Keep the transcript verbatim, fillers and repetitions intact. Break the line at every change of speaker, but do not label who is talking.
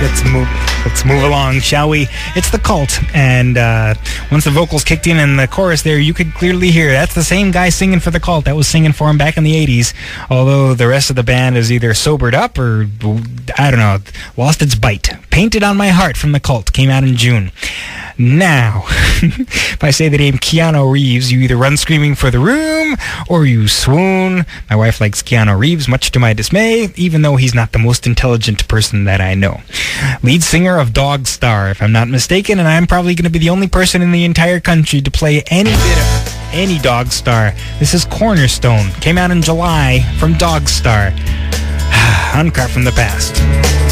let's move let's move along, shall we? It's The Cult, and uh, once the vocals kicked in and the chorus there, you could clearly hear that's the same guy singing for The Cult that was singing for him back in the eighties, although the rest of the band is either sobered up or, I don't know, lost its bite. Painted on My Heart from The Cult came out in June. Now, if I say the name Keanu Reeves, you either run screaming for the room or you swoon. My wife likes Keanu Reeves, much to my dismay, even though he's not the most intelligent person that I know. Lead singer of Dogstar, if I'm not mistaken, and I'm probably going to be the only person in the entire country to play any bit of any Dogstar. This is Cornerstone. Came out in July from Dogstar. Uncut from the past.